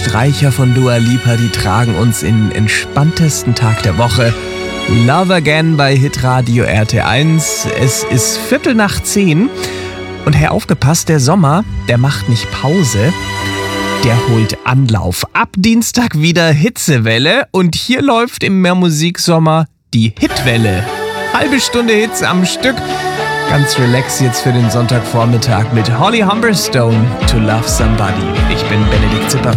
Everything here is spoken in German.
Streicher von Dua Lipa, die tragen uns in den entspanntesten Tag der Woche. Love Again bei Hitradio RT1. Es ist 9:15 und hey, aufgepasst, der Sommer, der macht nicht Pause, der holt Anlauf. Ab Dienstag wieder Hitzewelle und hier läuft im Mehrmusiksommer die Hitwelle. Halbe Stunde Hits am Stück. Ganz relax jetzt für den Sonntagvormittag mit Holly Humberstone, To Love Somebody. Ich bin Benedikt Zipper.